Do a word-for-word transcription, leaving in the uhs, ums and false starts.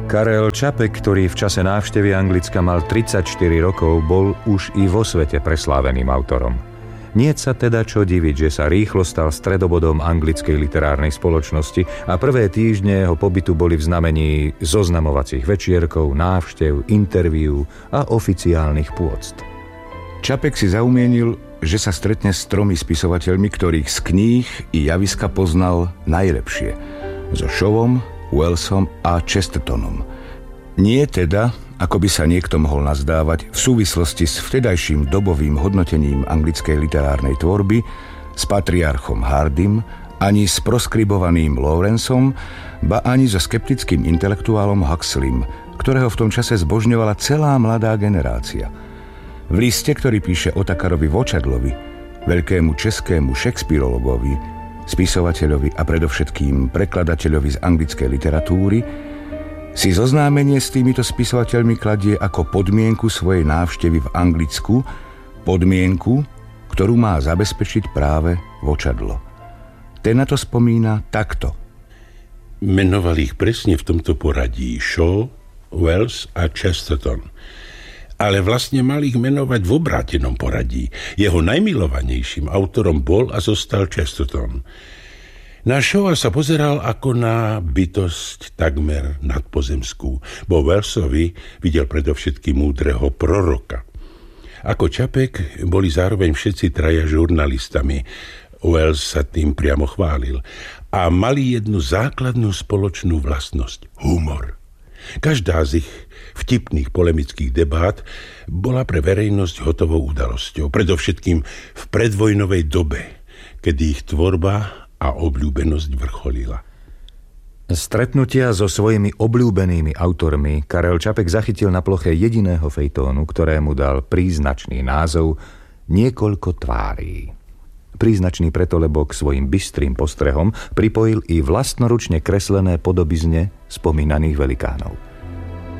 Karel Čapek, ktorý v čase návštevy Anglicka mal tridsaťštyri rokov, bol už i vo svete presláveným autorom. Niet sa teda čo diviť, že sa rýchlo stal stredobodom anglickej literárnej spoločnosti a prvé týždne jeho pobytu boli v znamení zoznamovacích večierkov, návštev, interviú a oficiálnych pôct. Čapek si zaumienil, že sa stretne s tromi spisovateľmi, ktorých z kníh i javiska poznal najlepšie. So Shawom, Wellsom a Chestertonom. Nie teda, ako by sa niekto mohol nazdávať, v súvislosti s vtedajším dobovým hodnotením anglickej literárnej tvorby, s patriarchom Hardym, ani s proskribovaným Lawrenceom, ba ani so skeptickým intelektuálom Huxleym, ktorého v tom čase zbožňovala celá mladá generácia. V liste, ktorý píše Otakarovi Vočadlovi, veľkému českému Shakespeareologovi, spisovateľovi a predovšetkým prekladateľovi z anglickej literatúry, si zoznámenie s týmito spisovateľmi kladie ako podmienku svojej návštevy v Anglicku, podmienku, ktorú má zabezpečiť práve Vočadlo. Ten na to spomína takto. Menoval ich presne v tomto poradí Shaw, Wells a Chesterton. Ale vlastne mal ich menovať v obrátenom poradí. Jeho najmilovanejším autorom bol a zostal Chesterton. Na Shawa sa pozeral ako na bytosť takmer nadpozemskú, bo Wellsovi videl predovšetkým múdreho proroka. Ako Čapek boli zároveň všetci traja žurnalistami. Wells sa tým priamo chválil. A mali jednu základnú spoločnú vlastnosť – humor. Každá z ich vtipných polemických debát bola pre verejnosť hotovou udalosťou, predovšetkým v predvojnovej dobe, kedy ich tvorba a obľúbenosť vrcholila. Stretnutia so svojimi obľúbenými autormi Karel Čapek zachytil na ploche jediného fejtónu, ktorému dal príznačný názov Niekoľko tvárí. Príznačný preto, lebo k svojim bystrým postrehom pripojil i vlastnoručne kreslené podobizne spomínaných velikánov.